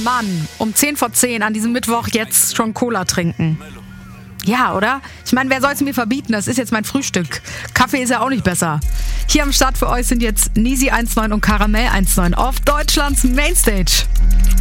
Mann, um 10:10 an diesem Mittwoch jetzt schon Cola trinken? Ja, oder? Ich meine, wer soll es mir verbieten? Das ist jetzt mein Frühstück. Kaffee ist ja auch nicht besser. Hier am Start für euch sind jetzt Nisi 1.9 und Karamell 1.9 auf Deutschlands Mainstage.